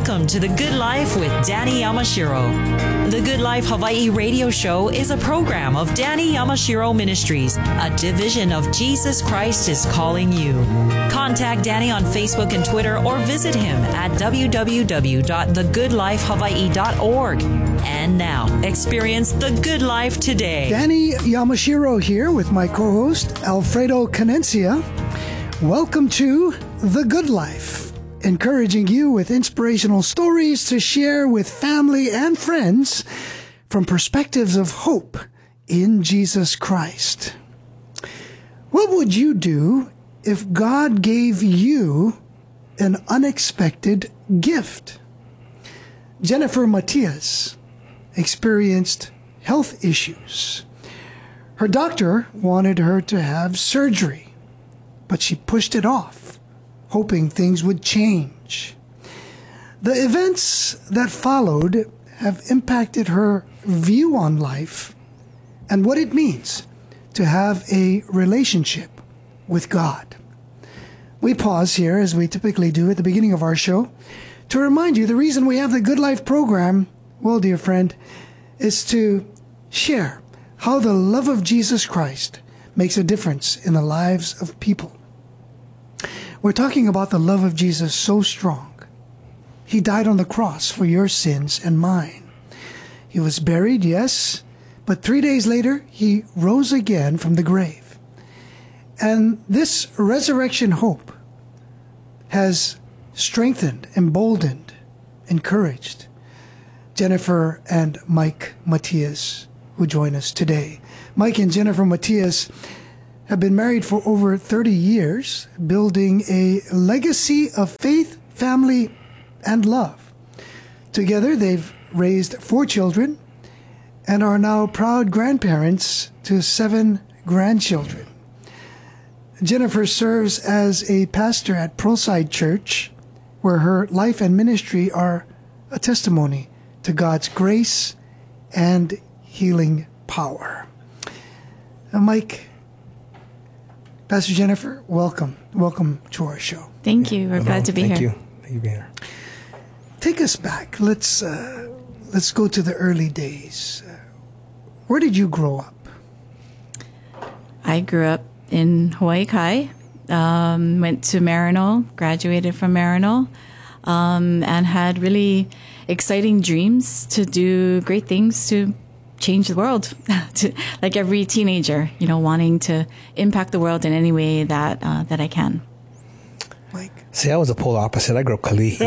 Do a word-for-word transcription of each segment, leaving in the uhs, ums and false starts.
Welcome to The Good Life with Danny Yamashiro. The Good Life Hawaii radio show is a program of Danny Yamashiro Ministries, a division of Jesus Christ is Calling You. Contact Danny on Facebook and Twitter or visit him at w w w dot the good life hawaii dot org. And now, experience the good life today. Danny Yamashiro here with my co-host, Alfredo Canencia. Welcome to The Good Life, encouraging you with inspirational stories to share with family and friends from perspectives of hope in Jesus Christ. What would you do if God gave you an unexpected gift? Jennifer Matias experienced health issues. Her doctor wanted her to have surgery, but she pushed it off, hoping things would change. The events that followed have impacted her view on life and what it means to have a relationship with God. We pause here, as we typically do at the beginning of our show, to remind you the reason we have the Good Life program, well, dear friend, is to share how the love of Jesus Christ makes a difference in the lives of people. We're talking about the love of Jesus so strong. He died on the cross for your sins and mine. He was buried, yes, but three days later, he rose again from the grave. And this resurrection hope has strengthened, emboldened, encouraged Jennifer and Mike Matias, who join us today. Mike and Jennifer Matias have been married for over thirty years, building a legacy of faith, family, and love. Together, they've raised four children and are now proud grandparents to seven grandchildren. Jennifer serves as a pastor at Pearlside Church, where her life and ministry are a testimony to God's grace and healing power. Now, Mike, Pastor Jennifer, welcome. Welcome to our show. Thank you. We're Hello. glad to be Thank here. Thank you. Thank you for being here. Take us back. Let's uh, let's go to the early days. Uh, where did you grow up? I grew up in Hawaii Kai, um, went to Maryknoll, graduated from Maryknoll, um, and had really exciting dreams to do great things to change the world, to, like every teenager, you know, wanting to impact the world in any way that uh, that I can. Mike? See, I was the polar opposite. I grew up Kalihi.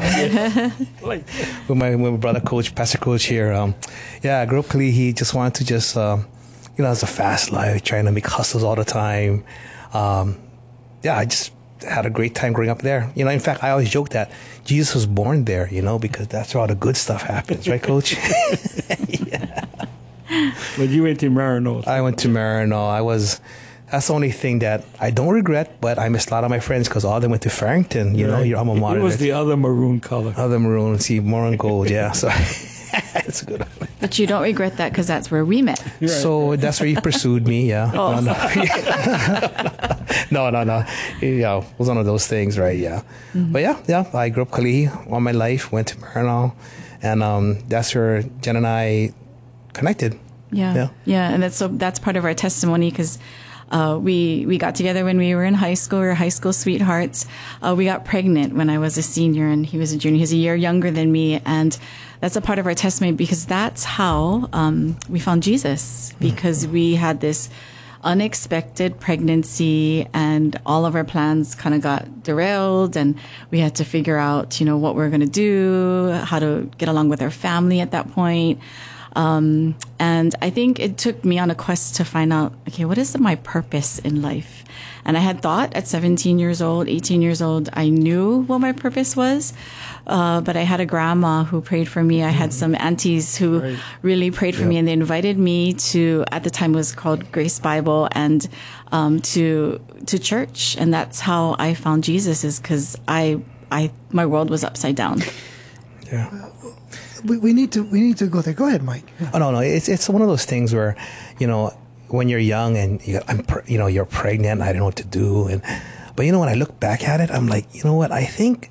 with, my, with my brother coach, Pastor Coach here. Um, yeah, I grew up Kalihi. Just wanted to just, um, you know, it's a fast life, trying to make hustles all the time. Um, yeah, I just had a great time growing up there. You know, in fact, I always joke that Jesus was born there, you know, because that's where all the good stuff happens, right, Coach? Yeah. But you went to Maryknoll. I went to Maryknoll. I was, that's the only thing that I don't regret, but I missed a lot of my friends because all of them went to Farrington, you Right. know, your alma mater. It was the other maroon color. Other maroon, see, more on gold, yeah. So it's good. But you don't regret that because that's where we met. Right. So that's where you pursued me, yeah. Oh. No, no, no, no, no. Yeah, it was one of those things, right? Yeah. Mm-hmm. But yeah, yeah. I grew up Kalihi all my life. Went to Maryknoll, and um, that's where Jen and I connected. Yeah, Yeah. yeah, and that's so that's part of our testimony because uh, we we got together when we were in high school. We were high school sweethearts. Uh, we got pregnant when I was a senior and he was a junior. He was a year younger than me, and that's a part of our testimony because that's how um, we found Jesus. Because we had this unexpected pregnancy and all of our plans kind of got derailed, and we had to figure out, you know, what we we're going to do, how to get along with our family at that point. Um, and I think it took me on a quest to find out, okay, what is my purpose in life? And I had thought at seventeen years old, eighteen years old, I knew what my purpose was. Uh, but I had a grandma who prayed for me. I had some aunties who Right. really prayed for Yeah. me, and they invited me to, at the time it was called Grace Bible, and um, to to church. And that's how I found Jesus, is because I, I, my world was upside down. Yeah. We, we need to we need to go there. Go ahead, Mike. Oh no, no. It's it's one of those things where, you know, when you're young and you, I'm, pre- you know, you're pregnant, I don't know what to do, and but you know, when I look back at it, I'm like, you know what? I think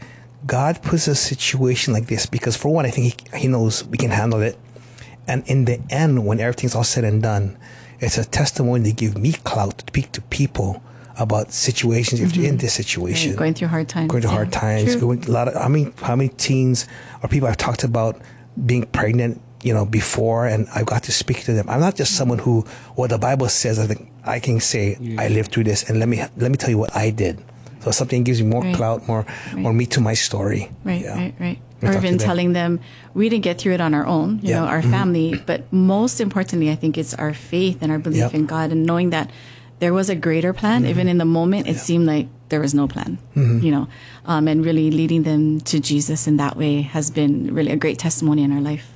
God puts a situation like this because, for one, I think he, he knows we can handle it. And in the end, when everything's all said and done, it's a testimony to give me clout to speak to people about situations. If Mm-hmm. you're in this situation, Right, going through hard times. going through yeah. hard times, True. going, a lot of, how many, how many teens or people I've talked about being pregnant, you know, before, and I've got to speak to them. I'm not just someone who, what the Bible says, I think I can say, Yeah. I lived through this, and let me, let me tell you what I did. So something gives me more Right. clout, more, Right. more meat to my story. Right, Yeah. right, right. We Or talk to even them. telling them we didn't get through it on our own, you Yeah. know, our Mhm. family. But most importantly, I think it's our faith and our belief Yep. in God and knowing that there was a greater plan. Mm-hmm. Even in the moment, it seemed like there was no plan, you know, um, and really leading them to Jesus in that way has been really a great testimony in our life.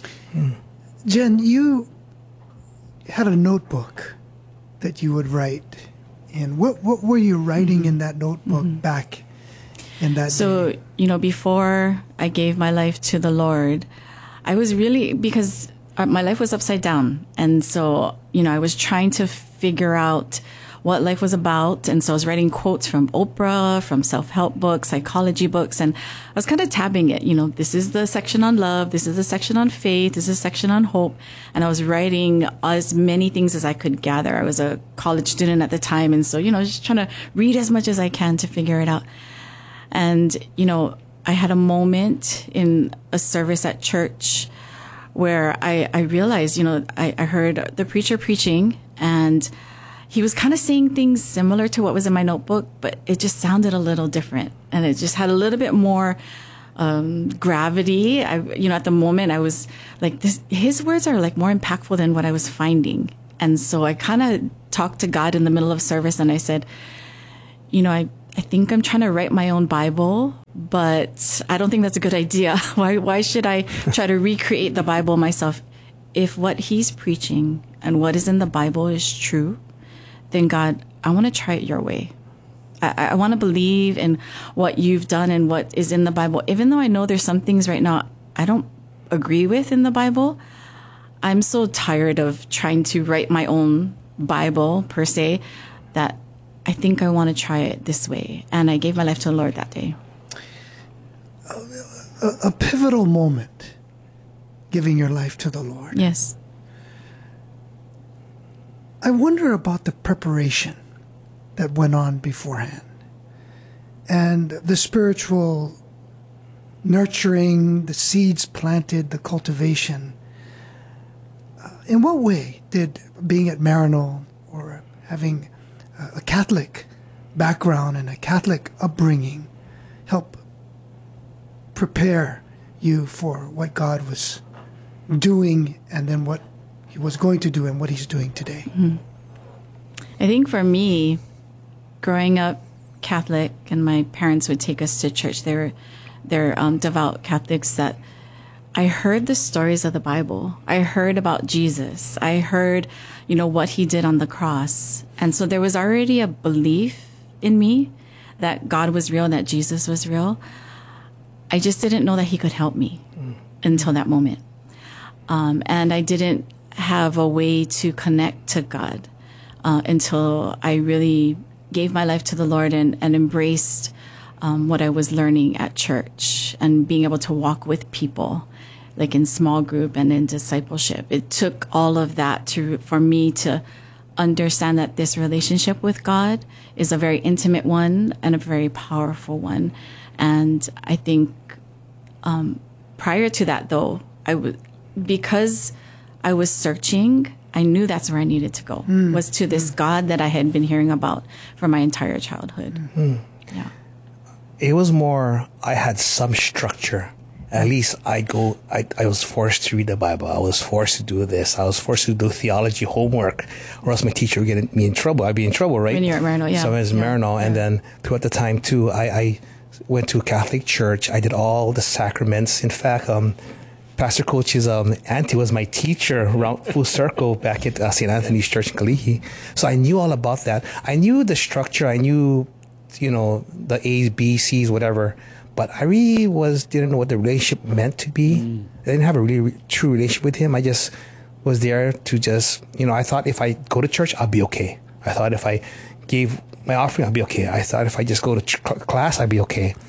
Jen, you had a notebook that you would write in. What what were you writing in that notebook back in that So, day? you know, before I gave my life to the Lord, I was really, because uh, my life was upside down. And so, you know, I was trying to figure out what life was about. And so I was writing quotes from Oprah, from self-help books, psychology books. And I was kind of tabbing it, you know, this is the section on love. This is the section on faith. This is a section on hope. And I was writing as many things as I could gather. I was a college student at the time. And so, you know, just trying to read as much as I can to figure it out. And, you know, I had a moment in a service at church where I, I realized, you know, I, I heard the preacher preaching and he was kind of saying things similar to what was in my notebook, but it just sounded a little different. And it just had a little bit more um, gravity. I, you know, at the moment I was like, this, his words are like more impactful than what I was finding. And so I kind of talked to God in the middle of service and I said, you know, I, I think I'm trying to write my own Bible, but I don't think that's a good idea. Why, why should I try to recreate the Bible myself? If what he's preaching and what is in the Bible is true, then God, I want to try it your way. I, I want to believe in what you've done and what is in the Bible. Even though I know there's some things right now I don't agree with in the Bible, I'm so tired of trying to write my own Bible per se that I think I want to try it this way. And I gave my life to the Lord that day. A, a pivotal moment, giving your life to the Lord. Yes. I wonder about the preparation that went on beforehand and the spiritual nurturing, the seeds planted, the cultivation. Uh, in what way did being at Maryknoll or having a Catholic background and a Catholic upbringing help prepare you for what God was doing and then what he was going to do and what he's doing today? Mm-hmm. I think for me, growing up Catholic, and my parents would take us to church, they were, they're um, devout Catholics, that I heard the stories of the Bible. I heard about Jesus. I heard, you know, what he did on the cross. And so there was already a belief in me that God was real, that Jesus was real. I just didn't know that he could help me mm. until that moment. Um, and I didn't have a way to connect to God uh, until I really gave my life to the Lord and, and embraced um, what I was learning at church and being able to walk with people, like in small group and in discipleship. It took all of that to for me to understand that this relationship with God is a very intimate one and a very powerful one. And I think um, prior to that, though, I would, because I was searching, I knew that's where I needed to go, mm. was to this mm. God that I had been hearing about for my entire childhood. Mm. Yeah. It was more, I had some structure. At least I go, I, I was forced to read the Bible. I was forced to do this. I was forced to do theology homework, or else my teacher would get me in trouble. I'd be in trouble, right? When you're at Maryknoll, yeah. So I was at yeah. Maryknoll, yeah. and then throughout the time too, I, I went to a Catholic church. I did all the sacraments. In fact, um, Pastor Coach's um, auntie was my teacher around full circle back at uh, Saint Anthony's Church in Kalihi. So I knew all about that. I knew the structure. I knew, you know, the A's, B's, C's, whatever. But I really was didn't know what the relationship meant to be. Mm. I didn't have a really re- true relationship with him. I just was there to just, you know, I thought if I go to church, I'll be okay. I thought if I gave my offering, I'll be okay. I thought if I just go to ch- class, I'd be okay.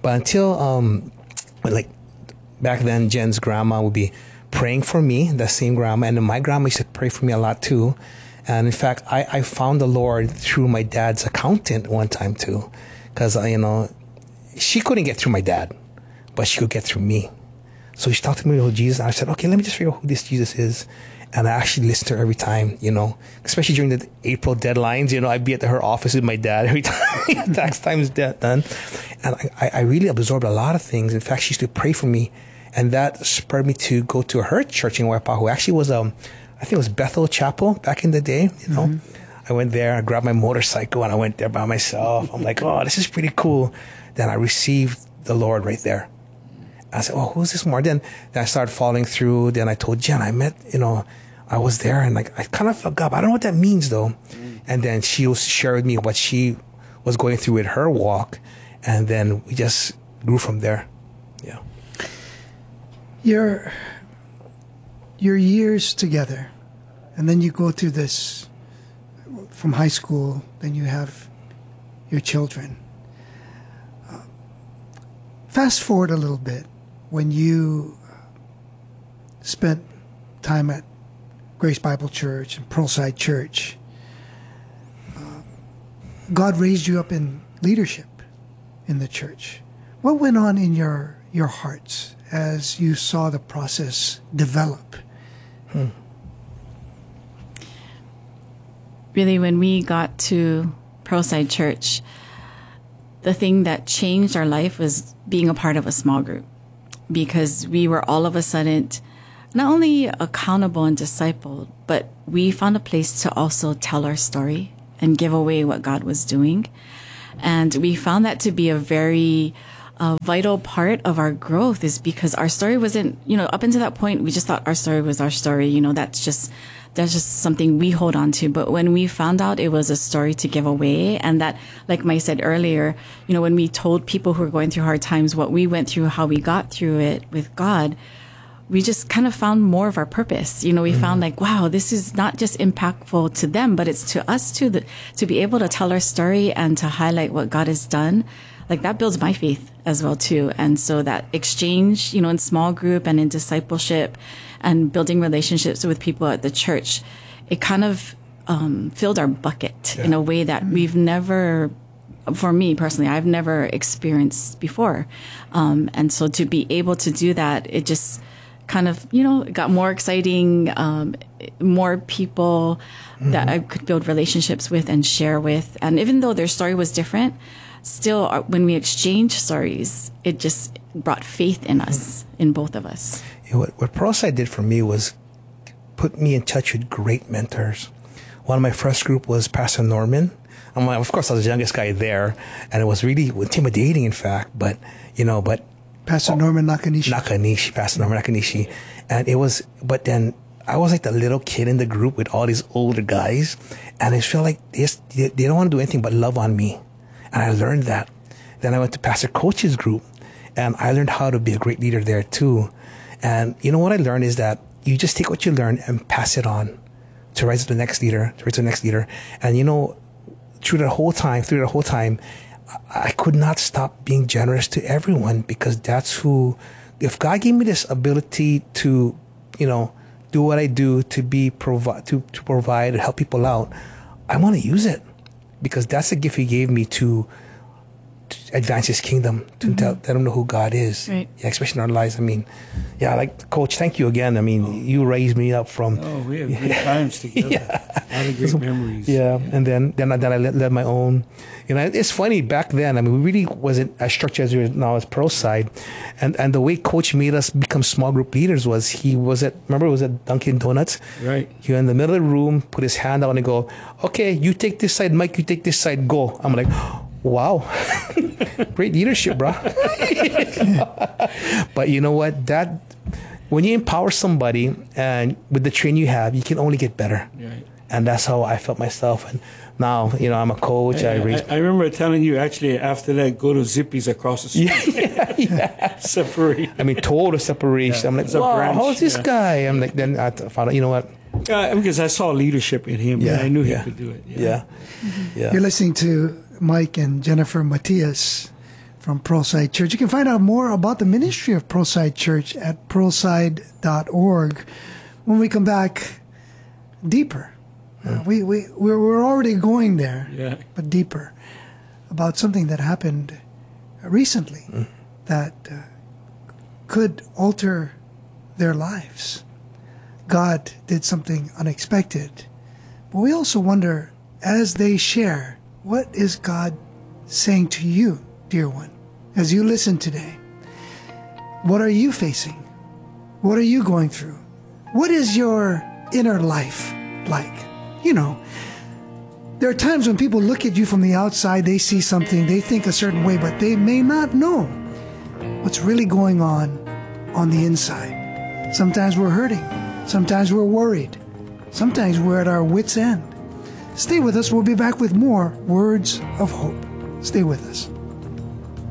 But until, um, like, back then, Jen's grandma would be praying for me, the same grandma, and then my grandma used to pray for me a lot too. And in fact, I, I found the Lord through my dad's accountant one time too, because, you know, she couldn't get through my dad, but she could get through me. So she talked to me about Jesus, and I said, okay, let me just figure out who this Jesus is. And I actually listened to her every time, you know, especially during the April deadlines. You know, I'd be at her office with my dad every time tax time is done. And I, I really absorbed a lot of things. In fact, she used to pray for me. And that spurred me to go to her church in Waipahu, who actually was, um, I think it was Bethel Chapel back in the day, you know. Mm-hmm. I went there, I grabbed my motorcycle, and I went there by myself. I'm like, oh, this is pretty cool. Then I received the Lord right there. I said, oh, who's this more? Then, then I started following through. Then I told Jen, I met, you know, I was there, and like I kind of forgot. I don't know what that means, though. Mm. And then she was shared with me what she was going through with her walk. And then we just grew from there. Yeah. Your your years together, and then you go through this from high school, then you have your children. Uh, fast forward a little bit, when you spent time at Grace Bible Church and Pearlside Church, uh, God raised you up in leadership in the church. What went on in your your hearts as you saw the process develop? Hmm. Really, when we got to Pearlside Church, the thing that changed our life was being a part of a small group, because we were all of a sudden not only accountable and discipled, but we found a place to also tell our story and give away what God was doing. And we found that to be a very a vital part of our growth, is because our story wasn't, you know, up until that point, we just thought our story was our story. You know, that's just, that's just something we hold on to. But when we found out it was a story to give away, and that, like Mike said earlier, you know, when we told people who were going through hard times what we went through, how we got through it with God, we just kind of found more of our purpose. You know, we mm-hmm. found like, wow, this is not just impactful to them, but it's to us too, the, to be able to tell our story and to highlight what God has done. Like, that builds my faith as well too. And so that exchange, you know, in small group and in discipleship and building relationships with people at the church, it kind of um, filled our bucket yeah. in a way that we've never, for me personally, I've never experienced before. Um, and so to be able to do that, it just kind of, you know, it got more exciting, um, more people mm-hmm. that I could build relationships with and share with. And even though their story was different, still, when we exchanged stories, it just brought faith in us, in both of us. You know, what, what Pearlside did for me was put me in touch with great mentors. One of my first group was Pastor Norman. I'm, of course, I was the youngest guy there, and it was really intimidating, in fact. But, you know, but... Pastor oh, Norman Nakanishi. Nakanishi, Pastor Norman Nakanishi. And it was, but then I was like the little kid in the group with all these older guys, and I felt like they, just, they, they don't want to do anything but love on me. And I learned that. Then I went to Pastor Coach's group, and I learned how to be a great leader there too. And you know what I learned is that you just take what you learn and pass it on to rise to the next leader, to rise to the next leader. And you know, through the whole time, through the whole time, I could not stop being generous to everyone, because that's who, if God gave me this ability to, you know, do what I do, to be provide, to, to provide, to help people out, I want to use it. Because that's the gift He gave me to, to advance His kingdom, to mm-hmm. tell, let them know who God is. Right. Yeah, especially in our lives. I mean, yeah, like, Coach, thank you again. I mean, oh. you raised me up from... Oh, we have great times together. Yeah. A lot of great memories. Yeah, yeah. and then then, then I led, led my own. You know, it's funny, back then, I mean, we really wasn't as structured as we are now as Pearlside. And and the way Coach made us become small group leaders was, he was at, remember, it was at Dunkin' Donuts? Right. He was in the middle of the room, put his hand out and go, okay, you take this side, Mike, you take this side, go. I'm like, wow, great leadership, bro. But you know what? That, when you empower somebody and with the training you have, you can only get better. Right. And that's how I felt myself. And now, you know, I'm a coach. I, I, raised... I, I remember telling you, actually, after that, go to Zippy's across the street. Yeah, yeah. Separate. I mean, total separation. Yeah. I'm like, wow, how's this yeah. guy? I'm like, then I found out, you know what? Uh, because I saw leadership in him. Yeah, and I knew yeah. he could do it. Yeah. Yeah. Mm-hmm. yeah. You're listening to Mike and Jennifer Matias from Pearlside Church. You can find out more about the ministry of Pearlside Church at pearlside dot org. When we come back, deeper. Uh, we, we, we're, we're already going there, yeah. but deeper, about something that happened recently mm. that uh, could alter their lives. God did something unexpected. But we also wonder, as they share, what is God saying to you, dear one, as you listen today? What are you facing? What are you going through? What is your inner life like? You know, there are times when people look at you from the outside, they see something, they think a certain way, but they may not know what's really going on on the inside. Sometimes we're hurting. Sometimes we're worried. Sometimes we're at our wits' end. Stay with us. We'll be back with more words of hope. Stay with us.